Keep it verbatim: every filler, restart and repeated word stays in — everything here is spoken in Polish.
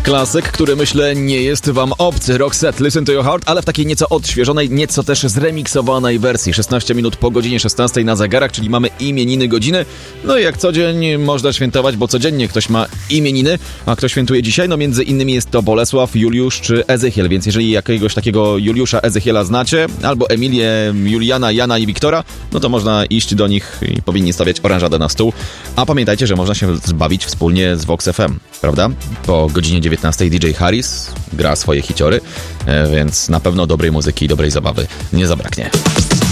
Klasyk, który myślę nie jest wam obcy. Roxette, Listen to Your Heart, ale w takiej nieco odświeżonej, nieco też zremiksowanej wersji. szesnaście minut po godzinie szesnastej na zegarach, czyli mamy imieniny godziny. No i jak co dzień można świętować, bo codziennie ktoś ma imieniny. A kto świętuje dzisiaj? No między innymi jest to Bolesław, Juliusz czy Ezechiel, więc jeżeli jakiegoś takiego Juliusza, Ezechiela znacie, albo Emilię, Juliana, Jana i Wiktora, no to można iść do nich i powinni stawiać oranżadę na stół. A pamiętajcie, że można się zbawić wspólnie z Vox F M, prawda? Po godzinie dziewiętnastej D J Harris gra swoje hiciory, więc na pewno dobrej muzyki i dobrej zabawy nie zabraknie.